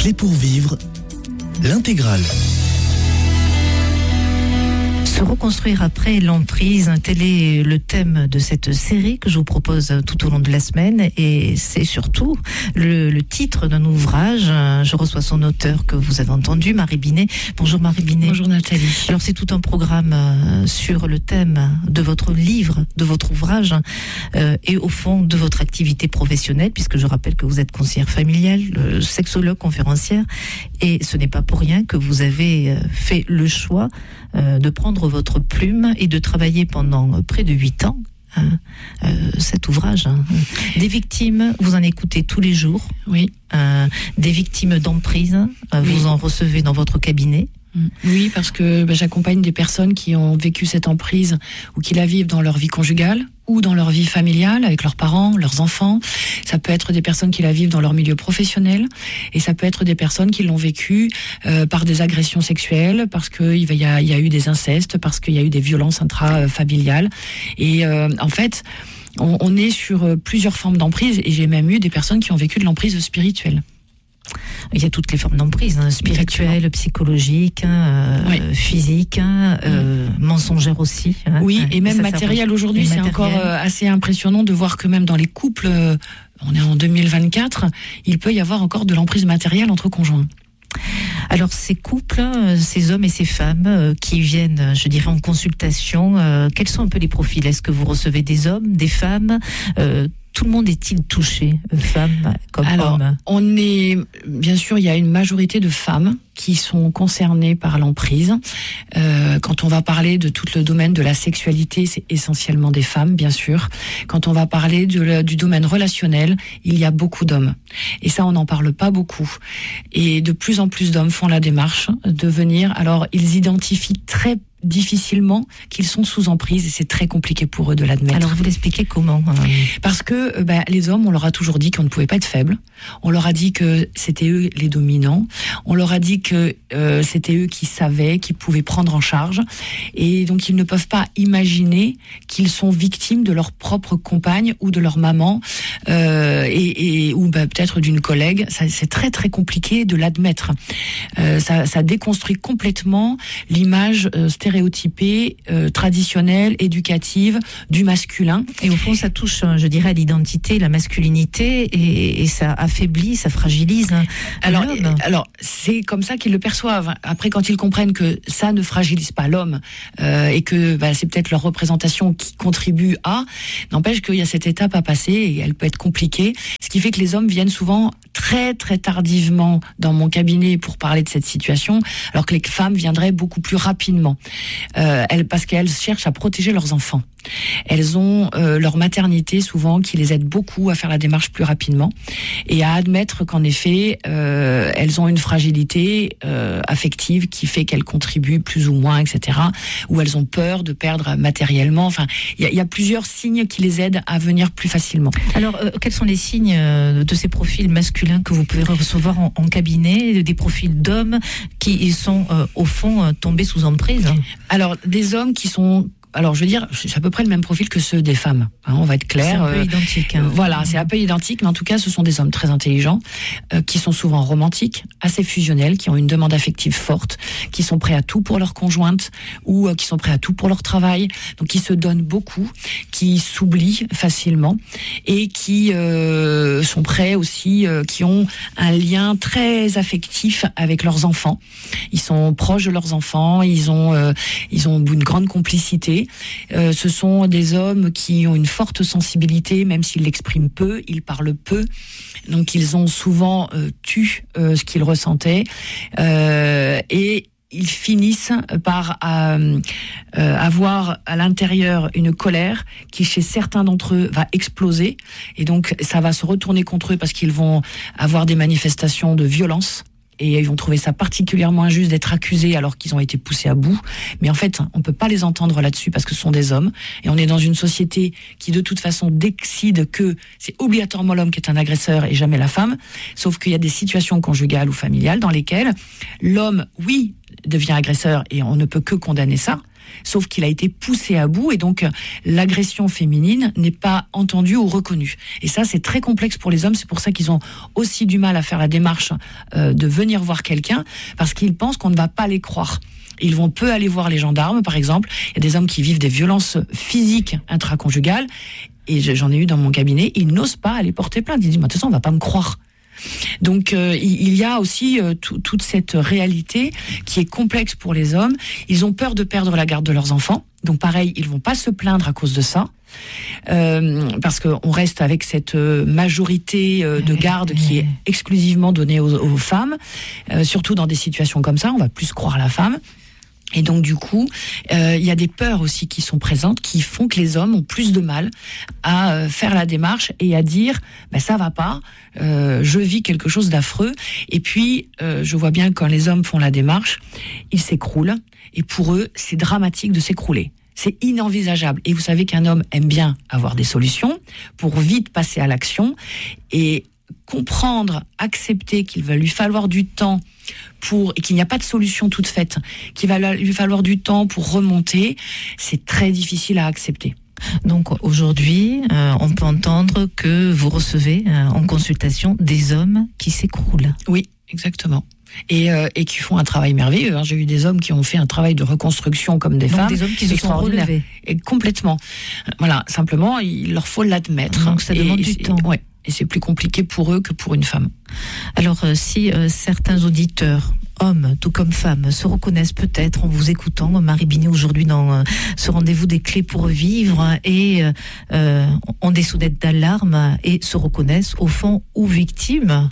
Clé pour vivre, l'intégrale. Se reconstruire après l'emprise, tel est le thème de cette série que je vous propose tout au long de la semaine, et c'est surtout le titre d'un ouvrage. Je reçois son auteur que vous avez entendu, Marie Binet. Bonjour Marie Binet. Bonjour Nathalie. Alors c'est tout un programme sur le thème de votre livre, de votre ouvrage, et au fond de votre activité professionnelle, puisque je rappelle que vous êtes conseillère familiale, sexologue, conférencière, et ce n'est pas pour rien que vous avez fait le choix de prendre votre plume et de travailler pendant près de 8 ans cet ouvrage. Des victimes, vous en écoutez tous les jours. Oui. Des victimes d'emprise, vous en recevez dans votre cabinet. Oui, parce que j'accompagne des personnes qui ont vécu cette emprise ou qui la vivent dans leur vie conjugale ou dans leur vie familiale avec leurs parents, leurs enfants. Ça peut être des personnes qui la vivent dans leur milieu professionnel, et ça peut être des personnes qui l'ont vécu par des agressions sexuelles, parce qu'il y a eu des incestes, parce qu'il y a eu des violences intrafamiliales. Et en fait, on est sur plusieurs formes d'emprise, et j'ai même eu des personnes qui ont vécu de l'emprise spirituelle. Il y a toutes les formes d'emprise, spirituelle, psychologique, physique, mensongère aussi. Oui, et même matériel aujourd'hui, c'est encore assez impressionnant de voir que même dans les couples, on est en 2024, il peut y avoir encore de l'emprise matérielle entre conjoints. Alors ces couples, ces hommes et ces femmes qui viennent, je dirais, en consultation, quels sont un peu les profils ? Est-ce que vous recevez des hommes, des femmes ? Tout le monde est-il touché, femmes comme hommes ? Bien sûr, il y a une majorité de femmes qui sont concernées par l'emprise. Quand on va parler de tout le domaine de la sexualité, c'est essentiellement des femmes, bien sûr. Quand on va parler du domaine relationnel, il y a beaucoup d'hommes. Et ça, on n'en parle pas beaucoup. Et de plus en plus d'hommes font la démarche de venir. Alors, ils identifient très difficilement qu'ils sont sous emprise, et c'est très compliqué pour eux de l'admettre. Alors vous l'expliquez comment ? Parce que les hommes, on leur a toujours dit qu'on ne pouvait pas être faibles. On leur a dit que c'était eux les dominants. On leur a dit que c'était eux qui savaient, qui pouvaient prendre en charge. Et donc ils ne peuvent pas imaginer qu'ils sont victimes de leur propre compagne ou de leur maman ou peut-être d'une collègue. C'est très très compliqué de l'admettre. Ça déconstruit complètement l'image stéréotypée, traditionnelle, éducative du masculin. Et au fond, ça touche, je dirais, à l'identité, la masculinité, et ça affaiblit, ça fragilise l'homme. Alors, c'est comme ça qu'ils le perçoivent. Après, quand ils comprennent que ça ne fragilise pas l'homme, et que c'est peut-être leur représentation qui contribue à, n'empêche qu'il y a cette étape à passer, et elle peut être compliquée, ce qui fait que les hommes viennent souvent très très tardivement dans mon cabinet pour parler de cette situation, alors que les femmes viendraient beaucoup plus rapidement. Parce qu'elles cherchent à protéger leurs enfants. Elles ont leur maternité souvent qui les aide beaucoup à faire la démarche plus rapidement et à admettre qu'en effet elles ont une fragilité affective qui fait qu'elles contribuent plus ou moins, etc. Ou elles ont peur de perdre matériellement. Enfin, il y a plusieurs signes qui les aident à venir plus facilement. Alors, quels sont les signes de ces profils masculins que vous pouvez recevoir en cabinet, des profils d'hommes qui sont au fond tombés sous emprise ? Alors, des hommes qui sont... Alors, je veux dire, c'est à peu près le même profil que ceux des femmes. On va être clair. C'est un peu identique. Voilà, c'est un peu identique, mais en tout cas, ce sont des hommes très intelligents, qui sont souvent romantiques, assez fusionnels, qui ont une demande affective forte, qui sont prêts à tout pour leur conjointe, ou qui sont prêts à tout pour leur travail, donc qui se donnent beaucoup, qui s'oublient facilement, et qui sont prêts aussi, qui ont un lien très affectif avec leurs enfants. Ils sont proches de leurs enfants, ils ont une grande complicité. Ce sont des hommes qui ont une forte sensibilité, même s'ils l'expriment peu, ils parlent peu. Donc ils ont souvent tu ce qu'ils ressentaient. Et ils finissent par avoir à l'intérieur une colère qui, chez certains d'entre eux, va exploser. Et donc ça va se retourner contre eux parce qu'ils vont avoir des manifestations de violence. Et ils vont trouver ça particulièrement injuste d'être accusés alors qu'ils ont été poussés à bout. Mais en fait, on peut pas les entendre là-dessus parce que ce sont des hommes. Et on est dans une société qui, de toute façon, décide que c'est obligatoirement l'homme qui est un agresseur et jamais la femme. Sauf qu'il y a des situations conjugales ou familiales dans lesquelles l'homme, oui, devient agresseur et on ne peut que condamner ça. sauf qu'il a été poussé à bout et donc l'agression féminine n'est pas entendue ou reconnue. Et ça, c'est très complexe pour les hommes, c'est pour ça qu'ils ont aussi du mal à faire la démarche de venir voir quelqu'un, parce qu'ils pensent qu'on ne va pas les croire. Ils vont peu aller voir les gendarmes, par exemple. Il y a des hommes qui vivent des violences physiques intraconjugales, et j'en ai eu dans mon cabinet, ils n'osent pas aller porter plainte. Ils disent, de toute façon, on va pas me croire. Donc il y a aussi toute cette réalité qui est complexe pour les hommes. Ils ont peur de perdre la garde de leurs enfants. Donc pareil, ils vont pas se plaindre à cause de ça. Parce qu'on reste avec cette majorité de garde qui est exclusivement donnée aux femmes, surtout dans des situations comme ça, on va plus croire la femme. Et donc du coup, il y a des peurs aussi qui sont présentes, qui font que les hommes ont plus de mal à faire la démarche et à dire ça va pas, je vis quelque chose d'affreux. Et puis je vois bien que quand les hommes font la démarche, ils s'écroulent. Et pour eux, c'est dramatique de s'écrouler. C'est inenvisageable. Et vous savez qu'un homme aime bien avoir des solutions pour vite passer à l'action et comprendre, accepter qu'il va lui falloir du temps et qu'il n'y a pas de solution toute faite, qu'il va lui falloir du temps pour remonter, c'est très difficile à accepter. Donc aujourd'hui, on peut entendre que vous recevez en consultation des hommes qui s'écroulent. Oui, exactement. Et qui font un travail merveilleux. J'ai eu des hommes qui ont fait un travail de reconstruction comme des femmes. Des hommes qui se sont relevés. Et complètement. Voilà, simplement, il leur faut l'admettre. Donc ça demande du temps. Ouais. Et c'est plus compliqué pour eux que pour une femme. Alors, si certains auditeurs, hommes tout comme femmes, se reconnaissent peut-être en vous écoutant, Marie Binet, aujourd'hui dans ce rendez-vous des clés pour vivre, et ont des sonnettes d'alarme et se reconnaissent au fond ou victimes,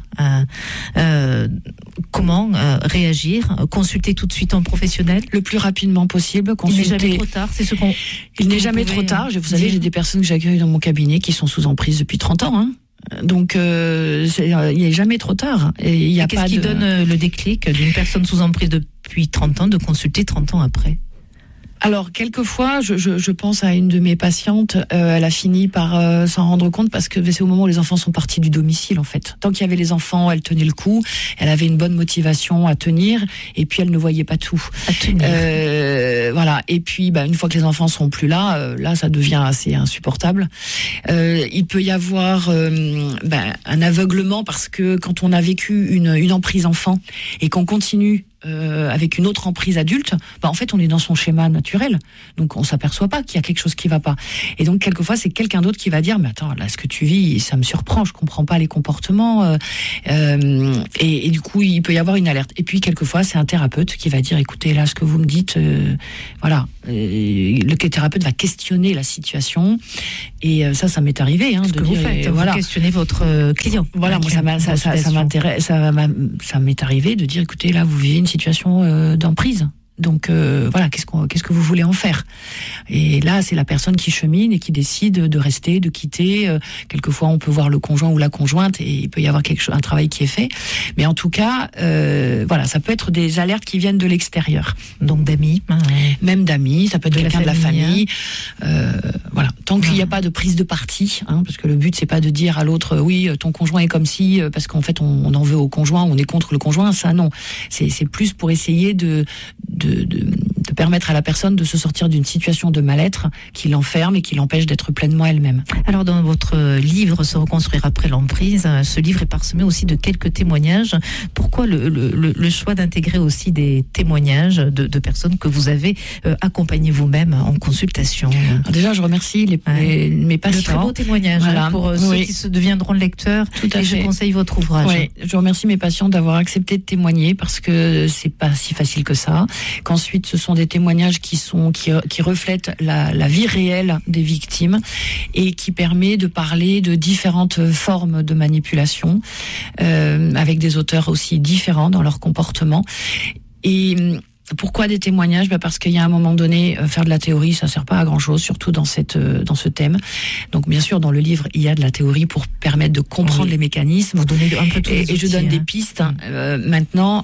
comment réagir? Consulter tout de suite un professionnel? Le plus rapidement possible. Il n'est jamais trop tard, c'est ce qu'on... Il n'est jamais trop tard. Vous savez, j'ai des personnes que j'accueille dans mon cabinet qui sont sous emprise depuis 30 ans, Donc, il n'est jamais trop tard. Et qu'est-ce qui donne le déclic d'une personne sous emprise depuis 30 ans de consulter 30 ans après? Alors, quelquefois, je pense à une de mes patientes, elle a fini par s'en rendre compte parce que c'est au moment où les enfants sont partis du domicile, en fait. Tant qu'il y avait les enfants, elle tenait le coup, elle avait une bonne motivation à tenir, et puis elle ne voyait pas tout. À tenir. Voilà. Et puis, une fois que les enfants sont plus là, là, ça devient assez insupportable. Il peut y avoir un aveuglement parce que quand on a vécu une emprise enfant et qu'on continue avec une autre emprise adulte, en fait on est dans son schéma naturel, donc on s'aperçoit pas qu'il y a quelque chose qui va pas, et donc quelquefois c'est quelqu'un d'autre qui va dire mais attends, là ce que tu vis ça me surprend, je comprends pas les comportements, et du coup il peut y avoir une alerte. Et puis quelquefois c'est un thérapeute qui va dire écoutez, là ce que vous me dites, voilà, le thérapeute va questionner la situation, et ça m'est arrivé ce de que dire, vous faites, voilà, vous questionnez votre client. Voilà, moi ça m'intéresse, ça m'est arrivé de dire écoutez, là vous vivez une situation d'emprise. Donc voilà, qu'est-ce que vous voulez en faire? Et là, c'est la personne qui chemine et qui décide de rester, de quitter. Quelquefois, on peut voir le conjoint ou la conjointe et il peut y avoir un travail qui est fait. Mais en tout cas, voilà, ça peut être des alertes qui viennent de l'extérieur. Donc d'amis, même d'amis, ça peut être quelqu'un de la famille. Voilà, tant qu'il n'y a pas de prise de parti, parce que le but c'est pas de dire à l'autre oui, ton conjoint est comme si, parce qu'en fait on en veut au conjoint, on est contre le conjoint. Ça non, c'est plus pour essayer de permettre à la personne de se sortir d'une situation de mal-être qui l'enferme et qui l'empêche d'être pleinement elle-même. Alors dans votre livre Se reconstruire après l'emprise, ce livre est parsemé aussi de quelques témoignages. Pourquoi le choix d'intégrer aussi des témoignages de personnes que vous avez accompagnées vous-même en consultation? Alors déjà, je remercie mes patients. De très beaux témoignages, voilà, pour ceux qui se deviendront lecteurs. Tout à fait. Je conseille votre ouvrage. Oui, je remercie mes patients d'avoir accepté de témoigner parce que c'est pas si facile que ça. Qu'ensuite, ce sont des témoignages qui reflètent la vie réelle des victimes et qui permet de parler de différentes formes de manipulation avec des auteurs aussi différents dans leur comportement. Et pourquoi des témoignages? Parce qu'il y a un moment donné, faire de la théorie, ça sert pas à grand chose, surtout dans ce thème. Donc bien sûr, dans le livre, il y a de la théorie pour permettre de comprendre les mécanismes. Vous donnez un peu et je donne des pistes. Maintenant,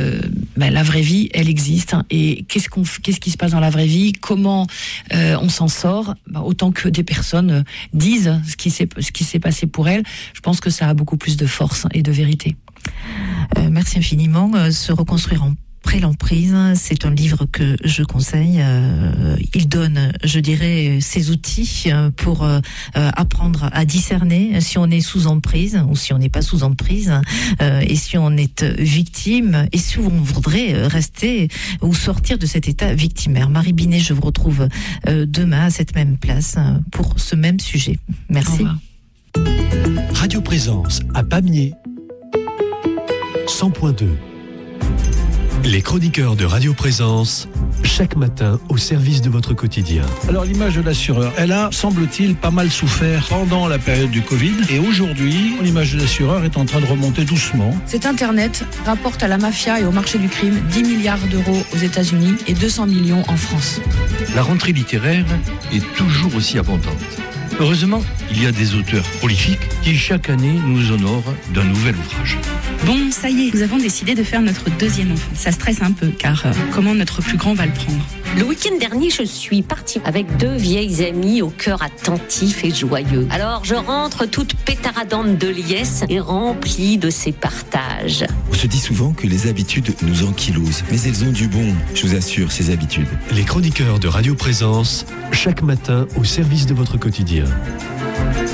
la vraie vie, elle existe. Et qu'est-ce qui se passe dans la vraie vie? Comment on s'en sort? Autant que des personnes disent ce qui s'est passé pour elles, je pense que ça a beaucoup plus de force et de vérité. Merci infiniment. Se reconstruire Après l'emprise, c'est un livre que je conseille. Il donne, je dirais, ses outils pour apprendre à discerner si on est sous emprise ou si on n'est pas sous emprise, et si on est victime, et si on voudrait rester ou sortir de cet état victimaire. Marie Binet, je vous retrouve demain à cette même place pour ce même sujet. Merci. Radio Présence à Pamiers 100.2. Les chroniqueurs de Radio Présence, chaque matin au service de votre quotidien. Alors l'image de l'assureur, elle a, semble-t-il, pas mal souffert pendant la période du Covid. Et aujourd'hui, l'image de l'assureur est en train de remonter doucement. Cet Internet rapporte à la mafia et au marché du crime 10 milliards d'euros aux États-Unis et 200 millions en France. La rentrée littéraire est toujours aussi abondante. Heureusement, il y a des auteurs prolifiques qui chaque année nous honorent d'un nouvel ouvrage. Bon, ça y est, nous avons décidé de faire notre deuxième enfant. Ça stresse un peu, car comment notre plus grand va le prendre ? Le week-end dernier, je suis partie avec 2 vieilles amies au cœur attentif et joyeux. Alors, je rentre toute pétaradante de liesse et remplie de ces partages. On se dit souvent que les habitudes nous ankylosent, mais elles ont du bon, je vous assure, ces habitudes. Les chroniqueurs de Radio Présence, chaque matin au service de votre quotidien.